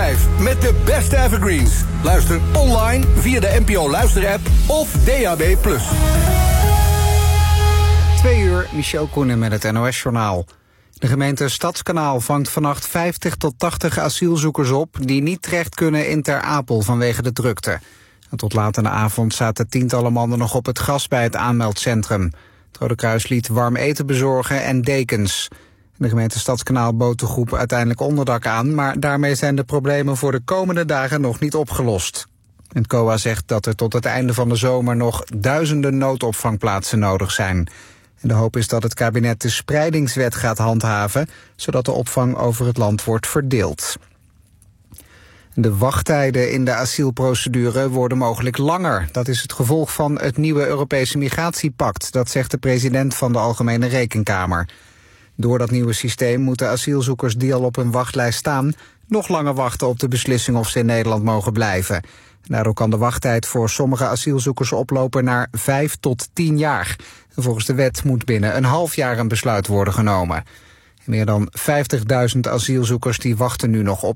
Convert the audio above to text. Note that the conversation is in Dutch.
5 met de beste evergreens. Luister online via de NPO Luisterapp of DAB+. 2 uur, Michel Koenen met het NOS-journaal. De gemeente Stadskanaal vangt vannacht 50 tot 80 asielzoekers op die niet terecht kunnen in Ter Apel vanwege de drukte. En tot laat in de avond zaten tientallen mannen nog op het gras bij het aanmeldcentrum. Het Rode Kruis liet warm eten bezorgen en dekens. De gemeente Stadskanaal bood de groep uiteindelijk onderdak aan, maar daarmee zijn de problemen voor de komende dagen nog niet opgelost. Het COA zegt dat er tot het einde van de zomer nog duizenden noodopvangplaatsen nodig zijn. En de hoop is dat het kabinet de spreidingswet gaat handhaven, zodat de opvang over het land wordt verdeeld. De wachttijden in de asielprocedure worden mogelijk langer. Dat is het gevolg van het nieuwe Europese migratiepact, dat zegt de president van de Algemene Rekenkamer. Door dat nieuwe systeem moeten asielzoekers die al op een wachtlijst staan nog langer wachten op de beslissing of ze in Nederland mogen blijven. Daardoor kan de wachttijd voor sommige asielzoekers oplopen naar 5 tot 10 jaar. En volgens de wet moet binnen een half jaar een besluit worden genomen. Meer dan 50.000 asielzoekers die wachten nu nog op